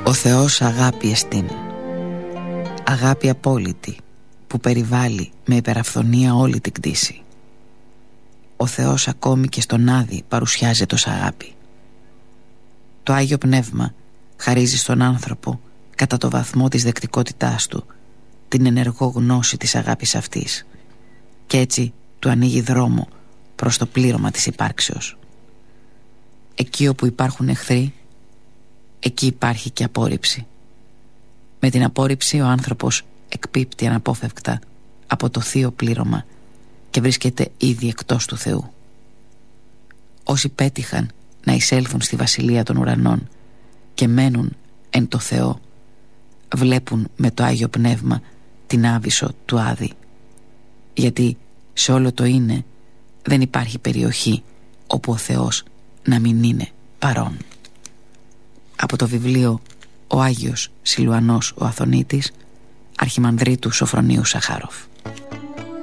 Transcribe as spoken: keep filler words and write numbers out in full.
Ο Θεός αγάπη εστίν, αγάπη απόλυτη που περιβάλλει με υπεραφθονία όλη την κτήση. Ο Θεός ακόμη και στον Άδη παρουσιάζεται ως αγάπη. Το Άγιο Πνεύμα χαρίζει στον άνθρωπο κατά το βαθμό της δεκτικότητάς του την ενεργό γνώση της αγάπης αυτής και έτσι του ανοίγει δρόμο προς το πλήρωμα της υπάρξεως. Εκεί όπου υπάρχουν εχθροί, εκεί υπάρχει και απόρριψη. Με την απόρριψη ο άνθρωπος εκπίπτει αναπόφευκτα από το θείο πλήρωμα και βρίσκεται ήδη εκτός του Θεού. Όσοι πέτυχαν να εισέλθουν στη βασιλεία των ουρανών και μένουν εν το Θεό, βλέπουν με το Άγιο Πνεύμα την άβυσσο του Άδη, γιατί σε όλο το είναι δεν υπάρχει περιοχή όπου ο Θεός να μην είναι παρόν. Από το βιβλίο «Ο Άγιος Σιλουανός ο Αθωνίτης», Αρχιμανδρίτου Σοφρονίου Σαχάροφ.